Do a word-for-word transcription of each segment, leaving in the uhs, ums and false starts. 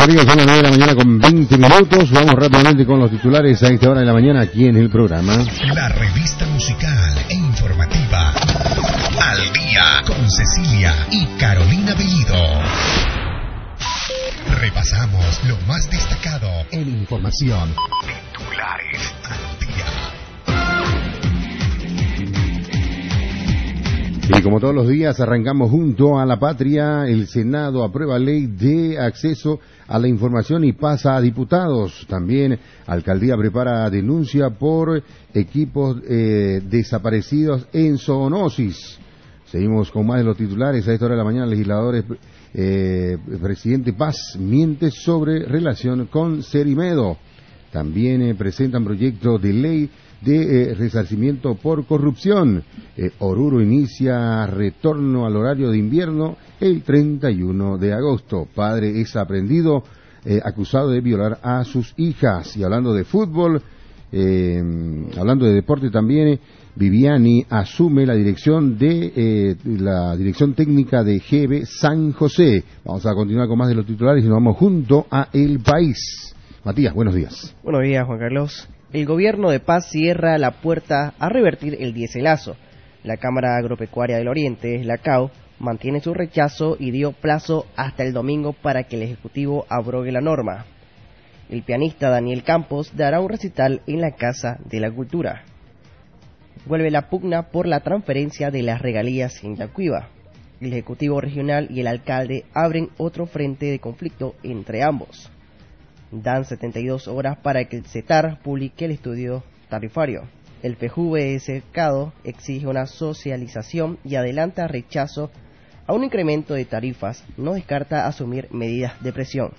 amigos, son las nueve de la mañana con veinte minutos. Vamos rápidamente con los titulares a esta hora de la mañana aquí en el programa. La revista musical e informativa Al Día con Cecilia y Carolina Bellido. Repasamos lo más destacado en información. Titulares al día. Y como todos los días arrancamos junto a la patria. El Senado aprueba ley de acceso a la información y pasa a diputados. También Alcaldía prepara denuncia por equipos eh, desaparecidos en zoonosis. Seguimos con más de los titulares. A esta hora de la mañana, legisladores, eh, presidente Paz miente sobre relación con Cerimedo. También eh, presentan proyecto de ley de eh, resarcimiento por corrupción. Eh, Oruro inicia retorno al horario de invierno el treinta y uno de agosto. Padre es aprehendido, eh, acusado de violar a sus hijas. Y hablando de fútbol, eh, hablando de deporte también, Viviani asume la dirección de eh, la dirección técnica de G B San José. Vamos a continuar con más de los titulares y nos vamos junto a El País. Matías, buenos días. Buenos días, Juan Carlos. El gobierno de Paz cierra la puerta a revertir el diéselazo. La Cámara Agropecuaria del Oriente, la C A O, mantiene su rechazo y dio plazo hasta el domingo para que el Ejecutivo abrogue la norma. El pianista Daniel Campos dará un recital en la Casa de la Cultura. Vuelve la pugna por la transferencia de las regalías en Yacuiba. El Ejecutivo Regional y el alcalde abren otro frente de conflicto entre ambos. Dan setenta y dos horas para que el CETAR publique el estudio tarifario. El P J V cercado exige una socialización y adelanta rechazo a un incremento de tarifas. No descarta asumir medidas de presión.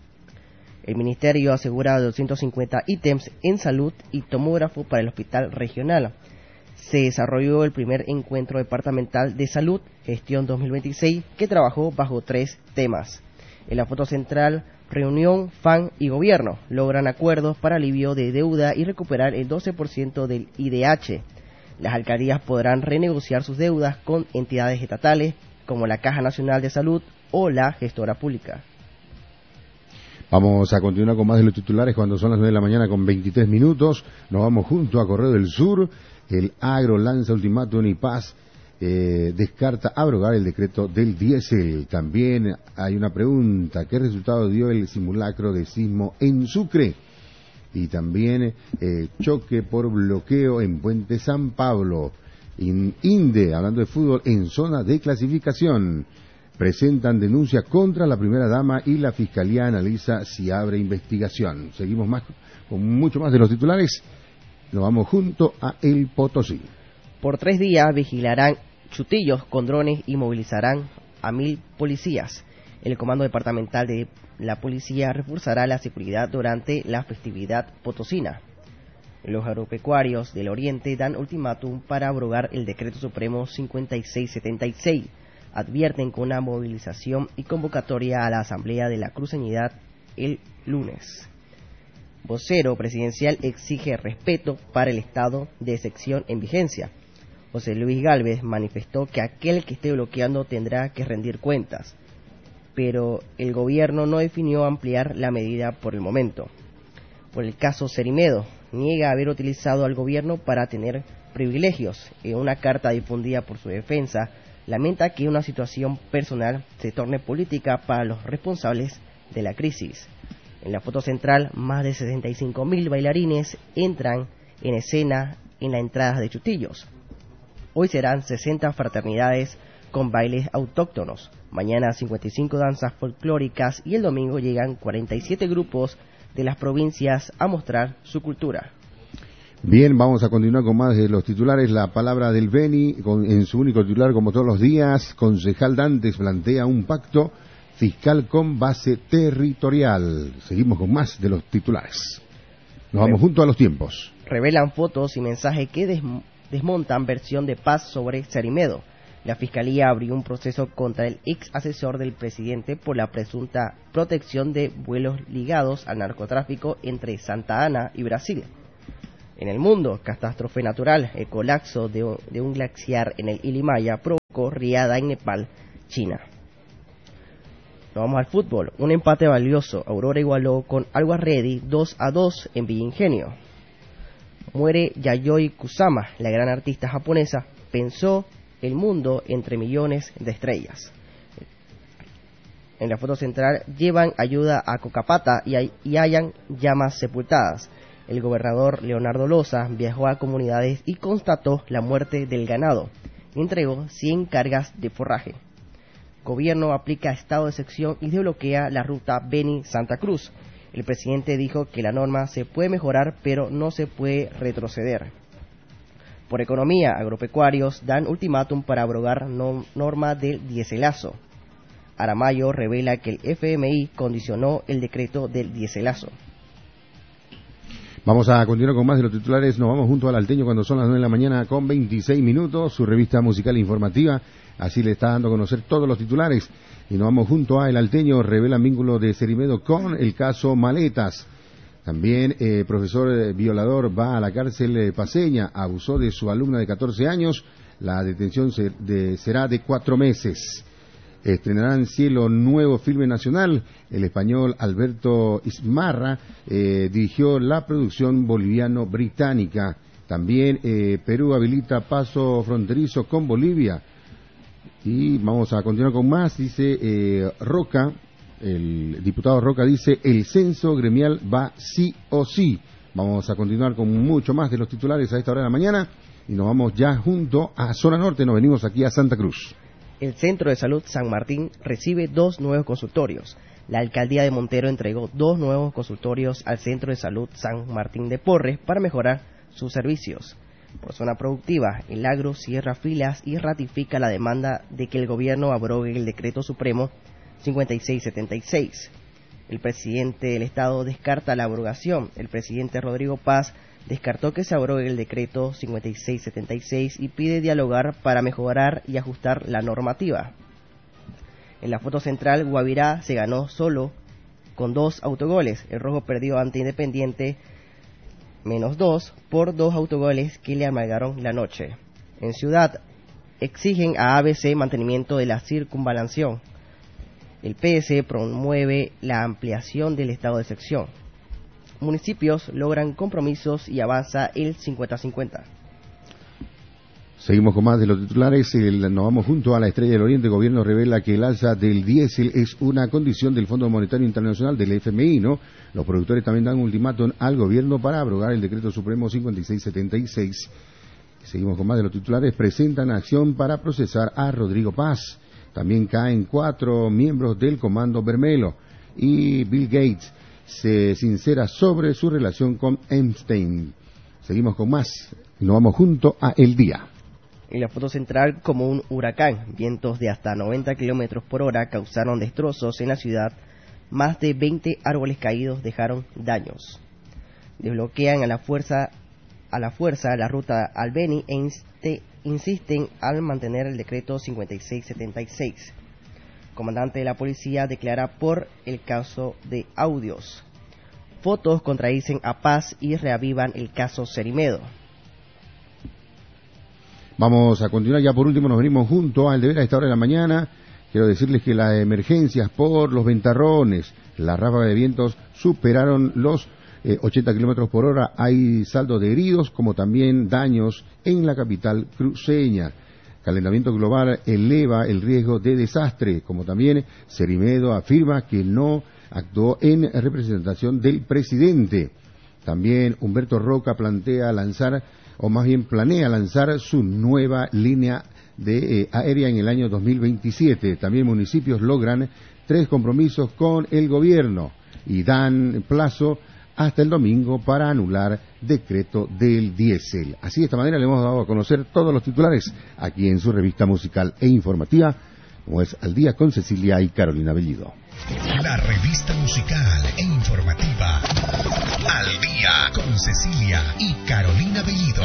El Ministerio asegura doscientos cincuenta ítems en salud y tomógrafo para el Hospital Regional. Se desarrolló el primer encuentro departamental de salud, gestión dos mil veintiséis, que trabajó bajo tres temas. En la foto central, reunión, F A N y gobierno logran acuerdos para alivio de deuda y recuperar el doce por ciento del I D H. Las alcaldías podrán renegociar sus deudas con entidades estatales como la Caja Nacional de Salud o la gestora pública. Vamos a continuar con más de los titulares cuando son las nueve de la mañana con veintitrés minutos. Nos vamos junto a Correo del Sur. El Agro lanza ultimátum y Paz eh, descarta abrogar el decreto del diésel. También hay una pregunta: ¿qué resultado dio el simulacro de sismo en Sucre? Y también eh, choque por bloqueo en Puente San Pablo. In, INDE, hablando de fútbol, en zona de clasificación. Presentan denuncia contra la primera dama y la Fiscalía analiza si abre investigación. Seguimos más con mucho más de los titulares. Nos vamos junto a El Potosí. Por tres días vigilarán Chutillos con drones y movilizarán a mil policías. El Comando Departamental de la Policía reforzará la seguridad durante la festividad potosina. Los agropecuarios del Oriente dan ultimátum para abrogar el Decreto Supremo cincuenta y seis setenta y seis. Advierten con una movilización y convocatoria a la Asamblea de la Cruceñidad el lunes. Vocero presidencial exige respeto para el estado de excepción en vigencia. José Luis Gálvez manifestó que aquel que esté bloqueando tendrá que rendir cuentas, pero el gobierno no definió ampliar la medida por el momento. Por el caso Cerimedo, niega haber utilizado al gobierno para tener privilegios. En una carta difundida por su defensa, lamenta que una situación personal se torne política para los responsables de la crisis. En la foto central, más de sesenta y cinco mil bailarines entran en escena en la entrada de Chutillos. Hoy serán sesenta fraternidades con bailes autóctonos, mañana cincuenta y cinco danzas folclóricas y el domingo llegan cuarenta y siete grupos de las provincias a mostrar su cultura. Bien, vamos a continuar con más de los titulares. La palabra del Beni, con, en su único titular como todos los días. Concejal Dantes plantea un pacto fiscal con base territorial. Seguimos con más de los titulares. Nos vamos junto a los tiempos. Revelan fotos y mensajes que des desmontan versión de Paz sobre Cerimedo. La Fiscalía abrió un proceso contra el ex asesor del presidente por la presunta protección de vuelos ligados al narcotráfico entre Santa Ana y Brasil. En el mundo, catástrofe natural, el colapso de, de un glaciar en el Himalaya provocó riada en Nepal, China. Nos vamos al fútbol. Un empate valioso. Aurora igualó con Always Ready dos a dos en Villa Ingenio. Muere Yayoi Kusama, la gran artista japonesa. Pensó el mundo entre millones de estrellas. En la foto central, llevan ayuda a Cocapata y, hay, y hayan llamas sepultadas. El gobernador Leonardo Loza viajó a comunidades y constató la muerte del ganado. Entregó cien cargas de forraje. Gobierno aplica estado de excepción y desbloquea la ruta Beni-Santa Cruz. El presidente dijo que la norma se puede mejorar, pero no se puede retroceder. Por economía, agropecuarios dan ultimátum para abrogar no, norma del diéselazo. Aramayo revela que el F M I condicionó el decreto del diéselazo. Vamos a continuar con más de los titulares. Nos vamos junto al Alteño cuando son las nueve de la mañana con veintiséis minutos. Su revista musical e informativa. Así le está dando a conocer todos los titulares. Y nos vamos junto a El Alteño. Revelan vínculo de Cerimedo con el caso Maletas. También, eh, profesor eh, violador va a la cárcel eh, paceña. Abusó de su alumna de catorce años. La detención se, de, será de cuatro meses. Estrenarán Cielo, nuevo filme nacional. El español Alberto Ismarra eh, dirigió la producción boliviano-británica. También eh, Perú habilita paso fronterizo con Bolivia. Y vamos a continuar con más. Dice eh, Roca, el diputado Roca dice, el censo gremial va sí o sí. Vamos a continuar con mucho más de los titulares a esta hora de la mañana. Y nos vamos ya junto a Zona Norte. Nos venimos aquí a Santa Cruz. El Centro de Salud San Martín recibe dos nuevos consultorios. La Alcaldía de Montero entregó dos nuevos consultorios al Centro de Salud San Martín de Porres para mejorar sus servicios. Por zona productiva, el agro cierra filas y ratifica la demanda de que el gobierno abrogue el Decreto Supremo cincuenta y seis setenta y seis. El presidente del Estado descarta la abrogación. El presidente Rodrigo Paz descartó que se abrogue el decreto cincuenta y seis setenta y seis y pide dialogar para mejorar y ajustar la normativa. En la foto central, Guavirá se ganó solo con dos autogoles. El Rojo perdió ante Independiente menos dos por dos autogoles que le amargaron la noche. En Ciudad, exigen a A B C mantenimiento de la circunvalación. El P S promueve la ampliación del estado de excepción. Municipios logran compromisos y avanza el cincuenta cincuenta. Seguimos con más de los titulares. El, nos vamos junto a la Estrella del Oriente. El gobierno revela que el alza del diésel es una condición del Fondo Monetario Internacional, del F M I, ¿no? Los productores también dan un ultimátum al gobierno para abrogar el Decreto Supremo cincuenta y seis setenta y seis. Seguimos con más de los titulares. Presentan acción para procesar a Rodrigo Paz. También caen cuatro miembros del Comando Bermelo. Y Bill Gates se sincera sobre su relación con Epstein. Seguimos con más. Nos vamos junto a El Día. En la foto central, como un huracán, vientos de hasta noventa kilómetros por hora causaron destrozos en la ciudad. Más de veinte árboles caídos dejaron daños. Desbloquean a la fuerza a la fuerza la ruta al Beni e inste, insisten al mantener el decreto cincuenta y seis setenta y seis. Comandante de la policía declara por el caso de audios. Fotos contradicen a Paz y reavivan el caso Cerimedo. Vamos a continuar. Ya por último nos venimos junto al deber a esta hora de la mañana. Quiero decirles que las emergencias por los ventarrones, las ráfagas de vientos superaron los eh, ochenta kilómetros por hora. Hay saldo de heridos como también daños en la capital cruceña. Calentamiento global eleva el riesgo de desastre, como también Cerimedo afirma que no actuó en representación del presidente. También Humberto Roca plantea lanzar, o más bien planea lanzar su nueva línea de eh, aérea en el año dos mil veintisiete. También municipios logran tres compromisos con el gobierno y dan plazo hasta el domingo para anular decreto del diésel. Así de esta manera le hemos dado a conocer todos los titulares aquí en su revista musical e informativa, como es Al Día con Cecilia y Carolina Bellido. La revista musical e informativa Al Día con Cecilia y Carolina Bellido.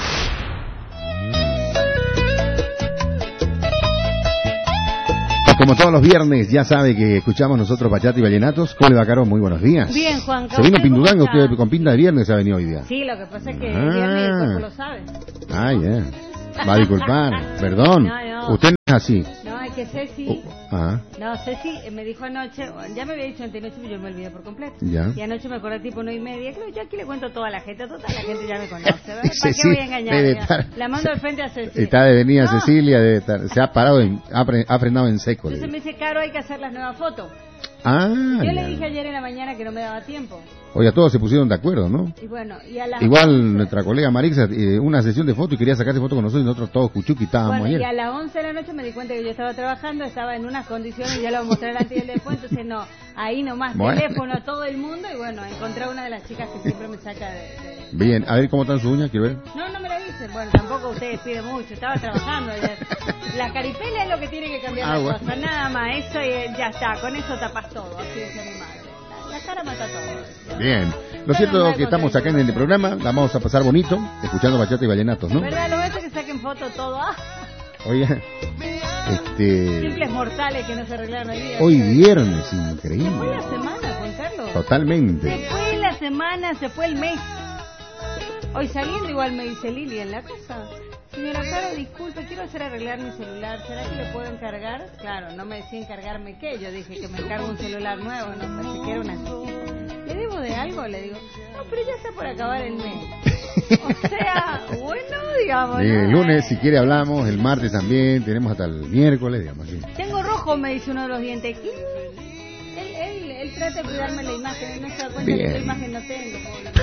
Como todos los viernes, ya sabe que escuchamos nosotros bachata y vallenatos. ¿Cómo le va, Caro? Muy buenos días. Bien, Juan. Se vino Pindudanga usted con pinta de viernes, se ha venido hoy día. Sí, lo que pasa es que Ah. el viernes el cuerpo lo sabe. Ah, ya. Va a disculpar, perdón. No, no. Usted no es así. No, hay que Ceci, Oh, ah, no, Ceci me dijo anoche, ya me había dicho antenoche, pero yo me olvidé por completo. Ya. Y anoche me acordé tipo nueve y media, claro, yo aquí le cuento a toda la gente, toda la gente ya me conoce, ¿verdad? ¿Para Ceci, qué voy a engañar? debe Ya? estar- La mando al frente a Ceci. está de venida No. Cecilia, debe estar- se ha parado, en- ha, fre- ha frenado en seco. le Entonces me digo. dice, Caro, hay que hacer las nuevas fotos. Ah, Yo ya. le dije ayer en la mañana que no me daba tiempo. Oiga, todos se pusieron de acuerdo, ¿no? Y bueno, y a las Igual once, nuestra colega Marixa, eh, una sesión de fotos y quería sacarse fotos con nosotros y nosotros todos cuchuqui estábamos bueno, y ayer. a las once de la noche me di cuenta que yo estaba trabajando, estaba en unas condiciones, ya lo voy a mostrar antes y el después, entonces no, ahí nomás Bueno. teléfono a todo el mundo y bueno, encontré a una de las chicas que siempre me saca de... de- Bien, a ver cómo están sus uñas, quiero ver. No, no me la dicen, bueno, tampoco ustedes piden mucho, estaba trabajando ayer. La caripela es lo que tiene que cambiar Ah, la bueno. cosa, nada más, eso y ya está, con eso tapas todo, así decía mi madre. La, la cara mata todo. Bien, lo cierto es que estamos acá en el programa, la vamos a pasar bonito, escuchando bachata y vallenatos, ¿no? ¿Verdad? Lo ves que saquen foto todo, ah, Oiga, este, simples mortales que no se arreglaron el día. hoy viernes, Se fue la increíble, semana, Juan Carlos. totalmente. Se fue la semana, se fue el mes. Hoy saliendo igual me dice Lili en la casa. Señora Caro, disculpe, quiero hacer arreglar mi celular. ¿Será que le puedo encargar? Claro, no me decía encargarme qué. Yo dije que me encargo un celular nuevo. No pensé que era una chiquita. ¿Le debo de algo? Le digo, no, pero ya está por acabar el mes. O sea, bueno, digamos. Bien, el ¿no? lunes, si quiere, hablamos, el martes también, tenemos hasta el miércoles, digamos así. Tengo rojo, me dice uno de los dientes. Él, él, él trata de cuidarme la imagen. No se da cuenta Bien. que esa imagen no tengo.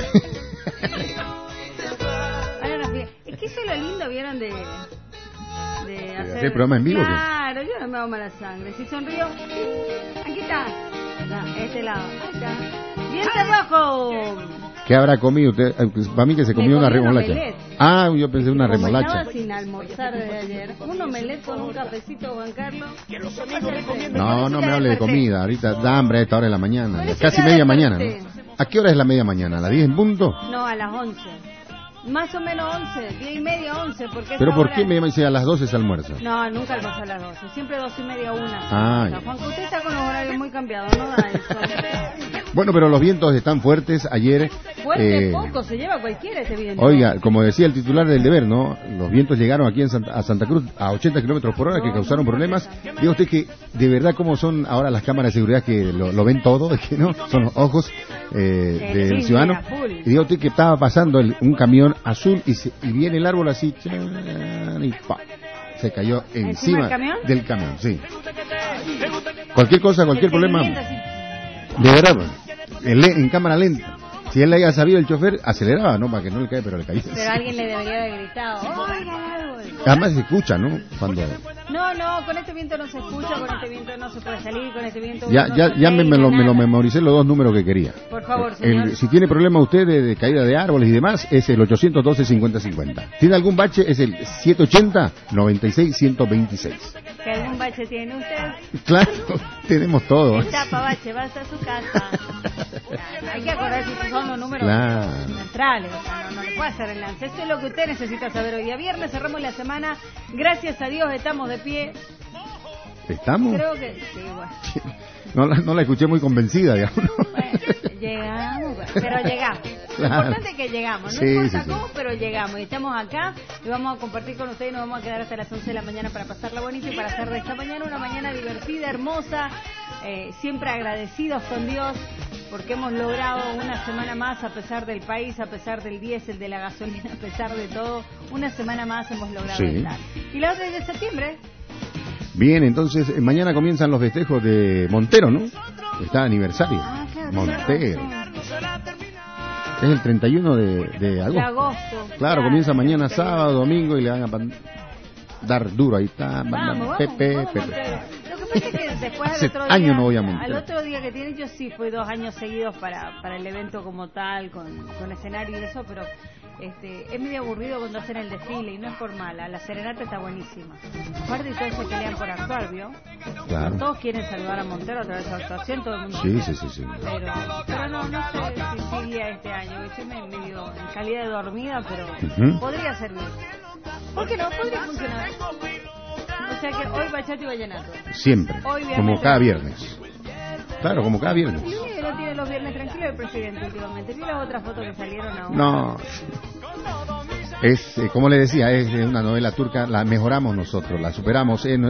Ahora nos fija- Es que eso es lo lindo, ¿vieron? De, de hacer... hacer programa en vivo, ¿qué? Claro, yo no me hago mala sangre. Si sonrío, aquí está. Acá, este lado. Ahí está. ¡Diente rojo! ¿Qué habrá comido usted? Eh, pues, para mí que se Me comió una comí un remolacha. omelette. Ah, yo pensé una Como remolacha. estaba sin almorzar desde ayer, un omelette con un cafecito, Juan Carlos. No, no me hable de comida, ahorita da hambre a esta hora de la mañana, Pero casi ya media mañana, desperté. ¿no? ¿A qué hora es la media mañana? ¿A las diez en punto? No, a las once. Más o menos once, diez y media, once. Porque ¿Pero esa por hora- qué me dice a las doce es almuerzo? No, nunca almuerzo a las doce, siempre dos y media, una. Ah, O sea, ya. Juan, usted está con los horarios muy cambiados, no da eso. Bueno, pero los vientos están fuertes. Ayer, Fuerte eh, poco, se lleva cualquiera ese viento. oiga, como decía el titular del Deber, ¿no? Los vientos llegaron aquí en Santa, a Santa Cruz a ochenta kilómetros por hora que causaron problemas. Diga usted que, de verdad, ¿cómo son ahora las cámaras de seguridad que lo, lo ven todo? Es que no, son los ojos eh, Sí, del sí, ciudadano. mira, full. Y diga usted que estaba pasando el- un camión azul y, se- y viene el árbol así, chan, y pa, se cayó ¿Encima encima del camión? del camión, sí. Cualquier cosa, cualquier El problema, seguimiento, así. de verdad, pues, en, le- en cámara lenta. Si él le haya sabido el chofer, aceleraba, ¿no? Para que no le caiga, pero le caía. Pero alguien le debería haber gritado, ¡oigan algo! Además se escucha, ¿no? Cuando No, no, con este viento no se escucha, con este viento no se puede salir, con este viento... ya no ya se ya me, me lo, me lo nada. memoricé los dos números que quería. Por favor, El- señor. si tiene problema usted de, de caída de árboles y demás, es el ochocientos doce cincuenta cincuenta. ¿Tiene algún bache? Es el setecientos ochenta noventa y seis ciento veintiséis. ¿Que algún bache tiene usted? Claro, tenemos todo. Tapa bache, vas a su casa. Claro, hay que acordarse que son los números Claro. centrales, o sea, no, no le puede hacer el lance. Esto es lo que usted necesita saber hoy día viernes, cerramos la semana, gracias a Dios estamos de pie. ¿Estamos? Creo que sí, bueno. No la, no la escuché muy convencida, digamos. ¿no? Bueno, llegamos, bueno, pero llegamos. Lo Claro. importante es que llegamos, no Sí, importa sí, sí. cómo, pero llegamos. Y estamos acá y vamos a compartir con ustedes y nos vamos a quedar hasta las once de la mañana para pasarla bonito y para hacer de esta mañana una mañana divertida, hermosa, eh, siempre agradecidos con Dios porque hemos logrado una semana más a pesar del país, a pesar del diésel, de la gasolina, a pesar de todo, una semana más hemos logrado Sí. estar. Y la otra es de septiembre. Bien, entonces eh, mañana comienzan los festejos de Montero, ¿no? Está aniversario. Ah, claro, Montero. tiene razón. Es el treinta y uno de, de De agosto. agosto. Claro, comienza mañana treinta y uno. sábado, domingo y le van a pan- dar duro. Ahí está. Vamos, bam, bam, vamos, Pepe, vamos, Pepe. Montero. Lo que pasa es que después Hace al otro día, años no voy a Montero. al otro día que tiene, yo sí fui dos años seguidos para, para el evento como tal, con, con escenario y eso, pero este, es medio aburrido cuando hacen el desfile y no es por mala, la serenata está buenísima. Aparte de todos se pelean por actuar, ¿vio? Claro. Todos quieren saludar a Montero a través de su actuación, todo el mundo Sí, quiere. sí, sí, sí. Pero, pero no, no sé si sigue este año, estoy me- medio en calidad de dormida, pero Ujú. podría servir. ¿Por qué no? Podría funcionar. O sea que hoy bachata y vallenato. Siempre. Hoy viernes. Como cada viernes. Claro, como cada viernes. El único que no tiene los viernes tranquilos es el presidente últimamente. Vi las otras fotos que salieron ahora. No. Es, eh, como le decía, es eh, una novela turca, la mejoramos nosotros, la superamos. Eh, no-